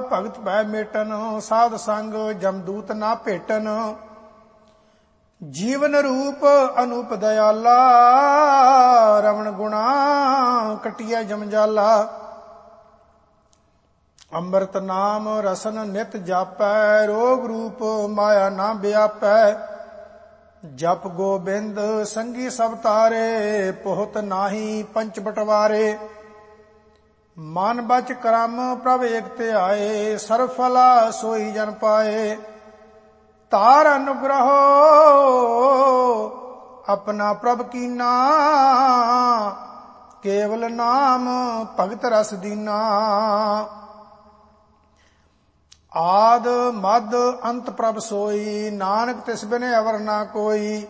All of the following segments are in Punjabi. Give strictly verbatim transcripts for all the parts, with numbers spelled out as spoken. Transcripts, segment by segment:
ਭਗਤ ਭੈ ਮੇਟਨ, ਸਾਧ ਸੰਗ ਜਮਦੂਤ ਨਾ ਭੇਟਨ। ਜੀਵਨ ਰੂਪ ਅਨੂਪ ਦਇਆਲਾ, ਰਵਣ ਗੁਣਾ ਕਟਿਆ ਜਮਜਾਲਾ। ਅੰਮ੍ਰਿਤ ਨਾਮ ਰਸਨ ਨਿਤ ਜਾਪੈ, ਰੋਗ ਰੂਪ ਮਾਇਆ ਨਾ ਵਿਆਪੈ। ਜਪ ਗੋਬਿੰਦ ਸੰਗੀ ਸਭ ਤਾਰੇ, ਬਹੁਤ ਨਾਹੀ ਪੰਚ ਬਟਵਾਰੇ। ਮਨ ਬਚ ਕਰਮ ਪ੍ਰਭ ਏਕ ਧਿਆਏ, ਸਰਬ ਫਲਾ ਸੋਈ ਜਨ ਪਾਏ। ਤਾਰ ਅਨੁਗ੍ਰਹੋ ਆਪਣਾ ਪ੍ਰਭ ਕੀਨਾ, ਕੇਵਲ ਨਾਮ ਭਗਤ ਰਸ ਦੀਨਾ। ਆਦ ਮਦ ਅੰਤ ਪ੍ਰਭ ਸੋਈ, ਨਾਨਕ ਤਿਸ ਬਿਨ ਅਵਰ ਨਾ ਕੋਈ।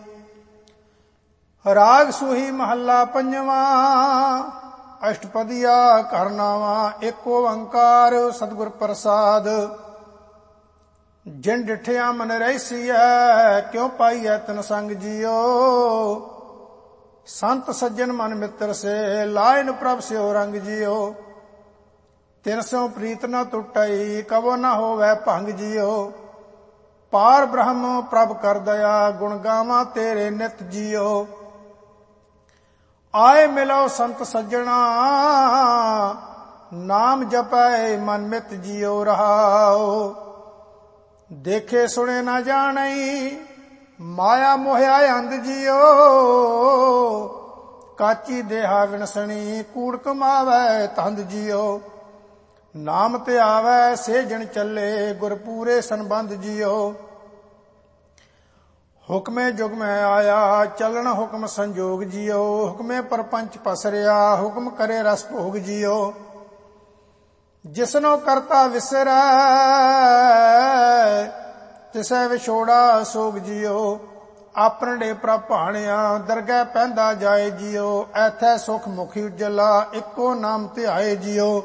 ਰਾਗ ਸੂਹੀ ਮਹੱਲਾ ਪੰਜਵਾਂ, ਅਸ਼ਟਪਦੀਆ ਘਰ ਨਾਵਾਂ। ਏਕ ਓੰਕਾਰ ਸਤਿਗੁਰ ਪ੍ਰਸਾਦ, ਜਿਨ ਡਿਠਿਆ ਮਨ ਰਹਿਸੀਐ, ਕਿਉ ਪਾਈਐ ਤਨ ਸੰਗ ਜੀਓ। ਸੰਤ ਸੱਜਣ ਮਨ ਮਿੱਤਰ ਸੇ, ਲਾਇਨ ਪ੍ਰਭ ਸਿਓ ਰੰਗ ਜੀਓ। ਤਿਨ ਸਿਉ ਪ੍ਰੀਤ ਨ ਟੁੱਟਈ, ਕਬੋ ਨ ਹੋਵੈ ਭੰਗ ਜੀਓ। ਪਾਰ ਬ੍ਰਹਮ ਪ੍ਰਭ ਕਰ ਦਇਆ, ਗੁਣ ਗਾਵਾਂ ਤੇਰੇ ਨਿਤ ਜੀਓ। ਆਏ ਮਿਲੋ ਸੰਤ ਸੱਜਣਾ, ਨਾਮ ਜਪੈ ਮਨ ਮਿਤ ਜੀਓ ਰਹਾਓ। ਦੇਖੇ ਸੁਣੇ ਨਾ ਜਾਣਈ, ਮਾਇਆ ਮੋਹਿਆ ਅੰਧ ਜੀਓ। ਕਾਚੀ ਦੇਹਾ ਵਿਣਸਣੀ, ਕੂੜ ਕਮਾਵੈ ਤੰਦ ਜੀਓ। ਨਾਮ ਤੇ ਆਵੈ ਸੇ ਜਣ ਚੱਲੇ, ਗੁਰ ਪੂਰੇ ਸੰਬੰਧ ਜੀਓ। ਹੁਕਮੇ ਜੁਗ ਮੈਂ ਆਇਆ, ਚੱਲਣ ਹੁਕਮ ਸੰਜੋਗ ਜੀਓ। ਹੁਕਮੇ ਪਰਪੰਚ ਪਸਰਿਆ, ਹੁਕਮ ਕਰੇ ਰਸ ਭੋਗ ਜੀਓ। ਜਿਸਨੋ ਕਰਤਾ ਵਿਸਰੈ, ਤਿਸੈ ਵਿਛੋੜਾ ਸੋਗ ਜੀਓ। ਆਪਣੜੇ ਪ੍ਰਭ ਭਾਣਿਆ, ਦਰਗਹਿ ਪੈਂਦਾ ਜਾਏ ਜੀਓ। ਐਥੈ ਸੁਖ ਮੁਖੀ ਉਜਲਾ, ਇੱਕੋ ਨਾਮ ਧਿਆਏ ਜੀਓ।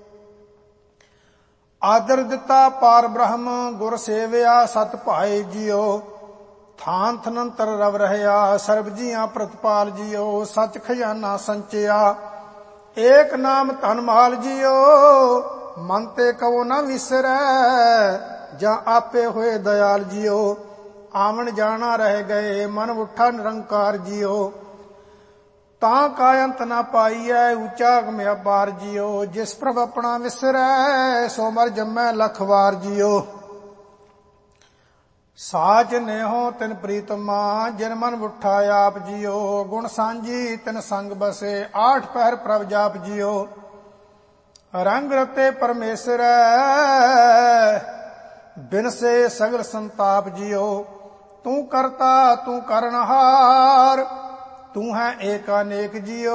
ਆਦਰ ਦਿੱਤਾ ਪਾਰ ਬ੍ਰਹਮ, ਗੁਰ ਸੇਵਿਆ ਸਤ ਭਾਏ ਜੀਓ। ਥਾਨ ਥਨੰਤਰ ਰਵ ਰਹਿਆ, ਸਰਬ ਜੀਆਂ ਪ੍ਰਤਪਾਲ ਜੀਓ। ਸੱਚ ਖਜ਼ਾਨਾ ਸੰਚਿਆ, ਏਕ ਨਾਮ ਧਨ ਮਾਲ ਜੀਓ। ਮਨ ਤੇ ਕਉ ਨਾ ਵਿਸਰੈ, ਜਾਂ ਆਪੇ ਹੋਏ ਦਇਆਲ ਜੀਓ। ਆਵਣ ਜਾਣਾ ਰਹਿ ਗਏ, ਮਨ ਉਠਾ ਨਿਰੰਕਾਰ ਜੀਓ। ਤਾਂ ਕਾਇੰਤ ਨਾ ਪਾਈਐ, ਉੱਚਾ ਅਗਮ ਅਪਾਰ ਜੀਓ। ਜਿਸ ਪ੍ਰਭ ਆਪਣਾ ਵਿਸਰੈ, ਸੋ ਮਰ ਜੰਮੈ ਲੱਖ ਵਾਰ ਜੀਓ। ਸਾਚ ਨੇਹੋ ਤਿਨ ਪ੍ਰੀਤਮਾ, ਜਿਨ ਮਨ ਉਠਾ ਆਪ ਜੀਓ। ਗੁਣ ਸਾਂਝੀ ਤਿਨ ਸੰਗ ਬਸੇ, ਆਠ ਪਹਿਰ ਪ੍ਰਭ ਜਾਪ ਜੀਓ। ਰੰਗ ਰਤੇ ਪਰਮੇਸ਼ਰੈ, ਬਿਨਸੇ ਸਗਲ ਸੰਤਾਪ ਜੀਓ। ਤੂੰ ਕਰਤਾ ਤੂੰ ਕਰਨਹਾਰ, ਤੂੰ ਹੈ ਏਕ ਅਨੇਕ ਜੀਓ।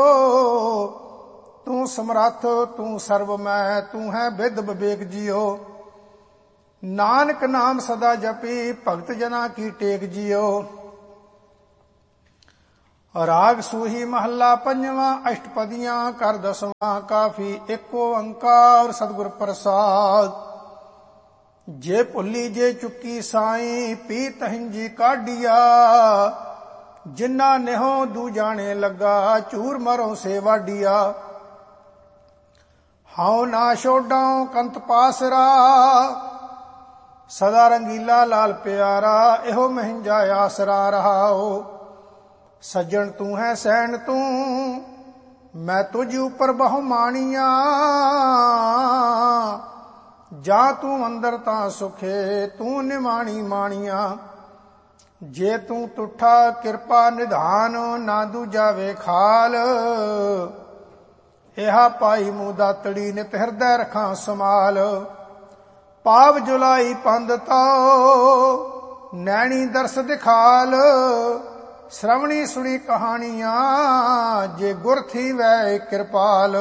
ਤੂੰ ਸਮਰੱਥ ਤੂੰ ਸਰਵਮੈ, ਤੂੰ ਹੈ ਵਿਦ ਵਿਵੇਕ ਜੀਓ। ਨਾਨਕ ਨਾਮ ਸਦਾ ਜਪੀ, ਭਗਤ ਜਨਾ ਕੀ ਟੇਕ ਜੀਓ। ਰਾਗ ਸੂਹੀ ਮਹੱਲਾ ਪੰਜਵਾਂ, ਅਸ਼ਟਪਦੀਆਂ ਕਰ ਦਸਵਾਂ। ਕਾਫੀ ਏਕ ਓੰਕਾਰ ਸਤਿਗੁਰ ਪ੍ਰਸਾਦ। ਜੇ ਭੁੱਲੀ ਜੇ ਚੁੱਕੀ ਸਾਈਂ, ਪੀ ਤਹਿੰਜੀ ਕਾਢੀਆ। ਜਿਨਾ ਨਿਹੋ ਦੂ ਜਾਣੇ ਲੱਗਾ, ਝੂਰ ਮਰੋ ਸੇ ਵਾਡੀਆ। ਹਉ ਨਾ ਛੋਡਾਂ ਕੰਤ ਪਾਸਰਾ, ਸਦਾ ਰੰਗੀਲਾ ਲਾਲ ਪਿਆਰਾ। ਇਹੋ ਮਹਿੰਜਾ ਆਸਰਾ ਰਹਾਓ। ਸੱਜਣ ਤੂੰ ਹੈ ਸੈਣ ਤੂੰ, ਮੈਂ ਤੁਝ ਉਪਰ ਬਹੁ ਮਾਣੀਆਂ। ਜਾ ਤੂੰ ਅੰਦਰ ਤਾਂ ਸੁਖੇ, ਤੂੰ ਨਿਮਾਣੀ ਮਾਣੀਆਂ। ਜੇ ਤੂੰ ਤੁਠਾ ਕਿਰਪਾ ਨਿਧਾਨ, ਨਾ ਦੂਜਾ ਵੇ ਖਾਲ। ਇਹਾ ਪਾਈ ਮੂੰਹ ਦਾਤੜੀ, ਨਿਤ ਹਿਰਦੈ ਰਖਾਂ ਸਮਾਲ। ਪਾਵ ਜੁਲਾਈ ਪੰਧ ਤੋ, ਨੈਣੀ ਦਰਸ ਦਿਖਾਲ। ਸ਼੍ਰਵਣੀ ਸੁਣੀ ਕਹਾਣੀਆਂ, ਜੇ ਗੁਰ ਥੀ ਵੈ ਕਿਰਪਾਲ।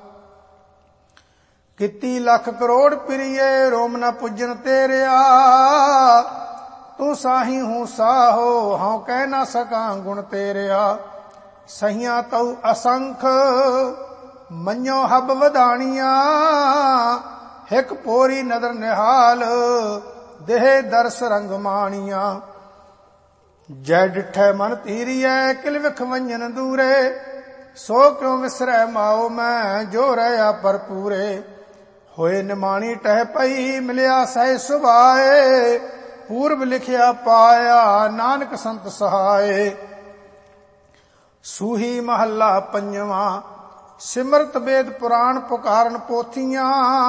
ਕੀਤੀ ਲੱਖ ਕਰੋੜ ਪ੍ਰੀਏ, ਰੋਮ ਨਾ ਪੁੱਜਨ ਤੇਰਿਆ। ਤੂੰ ਸਾਹੀ ਹੂੰ ਸਾਹੋ, ਹਉ ਕਹਿ ਨਾ ਸਕਾਂ ਗੁਣ ਤੇਰਿਆ। ਸਹੀਆਂ ਤਉ ਅਸੰਖ, ਮੰਨੋ ਹੱਬ ਵਧਾਣੀਆਂ। ਹਿਕ ਪੋਰੀ ਨਦਰ ਨਿਹਾਲ, ਦੇਹ ਦਰਸ ਰੰਗ ਮਾਣੀਆਂ। ਜੈ ਡਿਠੈ ਮਨ ਧੀਰੀਐ, ਕਿਲ ਵਿਖ ਵੰਜਨ ਦੂਰੇ। ਸੋ ਕਿਉ ਵਿਸਰੈ ਮਾਓ ਮੈਂ, ਜੋ ਰਹਿਆ ਭਰਪੂਰੇ। ਹੋਏ ਨਿਮਾਣੀ ਟਹਿ ਪਈ ਮਿਲਿਆ ਸਹਿ ਸੁਭਾਏ। ਪੂਰਬ ਲਿਖਿਆ ਪਾਇਆ ਨਾਨਕ ਸੰਤ ਸਹਾਏ। ਸੂਹੀ ਮਹੱਲਾ ਪੰਜਵਾਂ। ਸਿਮਰਤ ਵੇਦ ਪੁਰਾਣ ਪੁਕਾਰਨ ਪੋਥੀਆਂ।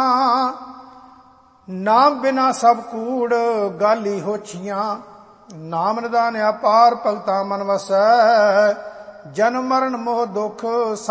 ਨਾਮ ਬਿਨਾ ਸਭ ਕੂੜ ਗਾਲੀ ਹੋਛੀਆਂ। ਨਾਮ ਨਿਦਾਨ ਅਪਾਰ ਭਗਤਾ ਮਨ ਵਸੈ। ਜਨਮ ਮਰਨ ਮੋਹ ਦੁਖ